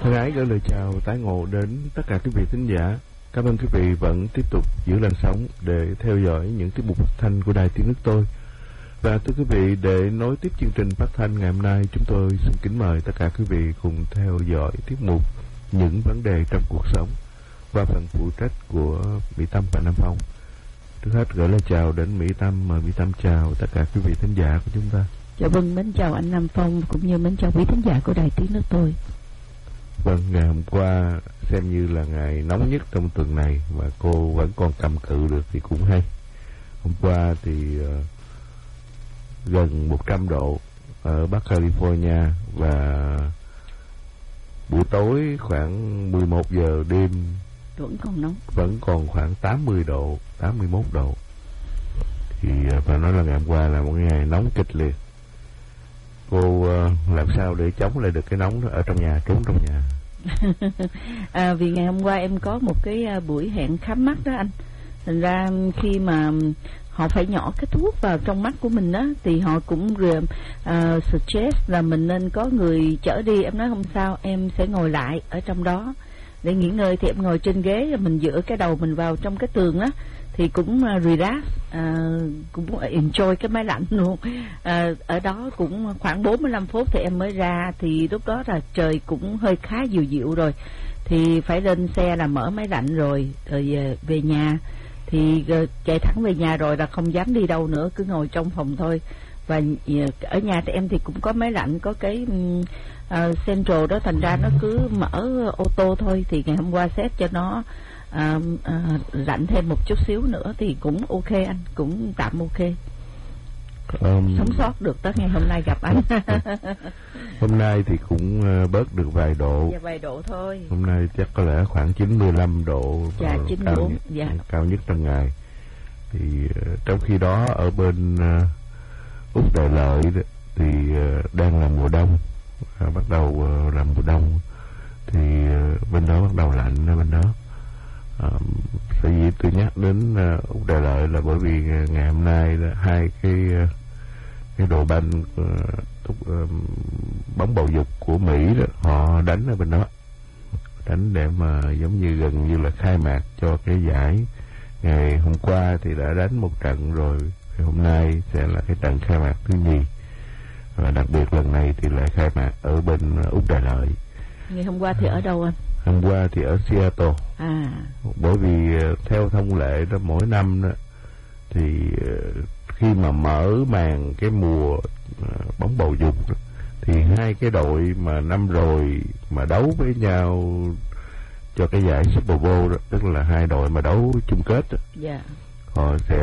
Thân ái gửi lời chào tái ngộ đến tất cả quý vị thính giả. Cảm ơn quý vị vẫn tiếp tục giữ làn sóng để theo dõi những tiết mục phát thanh của Đài Tiếng Nước Tôi. Và thưa quý vị, để nối tiếp chương trình phát thanh ngày hôm nay, chúng tôi xin kính mời tất cả quý vị cùng theo dõi tiết mục Những vấn đề trong cuộc sống và phần phụ trách của Mỹ Tâm và Nam Phong. Trước hết gửi lời chào đến Mỹ Tâm, mời Mỹ Tâm chào tất cả quý vị thính giả của chúng ta. Dạ vâng, mến chào anh Nam Phong cũng như mến chào quý thính giả của Đài Tiếng Nước Tôi. Vâng, ngày hôm qua xem như là ngày nóng nhất trong tuần này mà cô vẫn còn cầm cự được thì cũng hay. Hôm qua thì gần 100 độ ở Bắc California và buổi tối khoảng 11 giờ đêm Vẫn còn nóng, vẫn còn khoảng 80 độ, 81 độ. Thì phải nói là ngày hôm qua là một ngày nóng kịch liệt. Cô làm sao để chống lại được cái nóng đó ở trong nhà, trốn trong nhà? Vì ngày hôm qua em có một cái buổi hẹn khám mắt đó anh. Thành ra khi mà họ phải nhỏ cái thuốc vào trong mắt của mình đó, thì họ cũng suggest là mình nên có người chở đi. Em nói không sao, em sẽ ngồi lại ở trong đó để nghỉ ngơi. Thì em ngồi trên ghế, mình dựa cái đầu mình vào trong cái tường á, thì cũng relax, cũng enjoy cái máy lạnh luôn. Ở đó cũng khoảng 45 phút thì em mới ra. Thì lúc đó là trời cũng hơi khá dịu dịu rồi, thì phải lên xe là mở máy lạnh rồi về nhà. Thì chạy thẳng về nhà rồi là không dám đi đâu nữa, cứ ngồi trong phòng thôi. Và ở nhà thì em thì cũng có máy lạnh, có cái Central đó, thành ra nó cứ mở ô tô thôi. Thì ngày hôm qua set cho nó lạnh thêm một chút xíu nữa thì cũng ok anh, cũng tạm ok. Sống sót được tới ngày hôm nay gặp anh. Hôm nay thì cũng bớt được vài độ. Dạ, vài độ thôi. Hôm nay chắc có lẽ khoảng 95 độ. Dạ, 94. Cao nhất trong ngày. Thì trong khi đó ở bên Úc Đại Lợi thì đang là mùa đông, bắt đầu là mùa đông. Thì bên đó bắt đầu lạnh ở bên đó. Sở dĩ tôi nhắc đến Úc Đại Lợi là bởi vì ngày hôm nay là hai cái đội banh bóng bầu dục của Mỹ đó, họ đánh ở bên đó, đánh để mà giống như gần như là khai mạc cho cái giải. Ngày hôm qua thì đã đánh một trận rồi, thì hôm nay sẽ là cái trận khai mạc thứ nhì, và đặc biệt lần này thì lại khai mạc ở bên Úc Đại Lợi. Ngày hôm qua thì ở đâu anh? Hôm qua thì ở Seattle. Bởi vì theo thông lệ đó, mỗi năm đó thì khi mà mở màn cái mùa bóng bầu dục đó, thì hai cái đội mà năm rồi mà đấu với nhau cho cái giải Super Bowl đó, tức là hai đội mà đấu chung kết đó, họ sẽ